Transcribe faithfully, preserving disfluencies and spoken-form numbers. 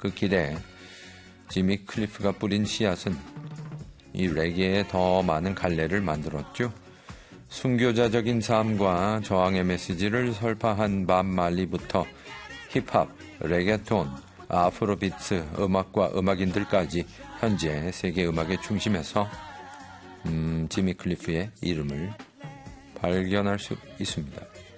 그 길에 지미 클리프가 뿌린 씨앗은 이 레게에 더 많은 갈래를 만들었죠. 순교자적인 삶과 저항의 메시지를 설파한 밥 말리부터 힙합, 레게톤, 아프로비트 음악과 음악인들까지 현재 세계 음악의 중심에서 음, 지미 클리프의 이름을 발견할 수 있습니다.